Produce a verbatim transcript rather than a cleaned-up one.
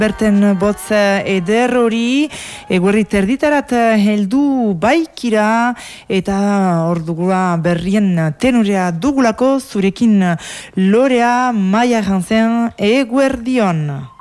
Berten botz eder hori, eguerri terditarat heldu baikira, eta ordugua berrien tenurea dugulako zurekin Lorea Maia Janzen eguerdion.